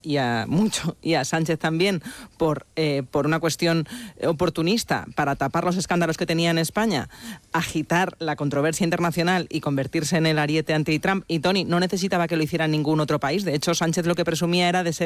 y a Sánchez también por una cuestión oportunista para tapar los escándalos que tenía en España, agitar la controversia internacional y convertirse en el ariete anti-Trump. Y Tony no necesitaba que lo hiciera ningún otro país. De hecho, Sánchez lo que presumía era de ser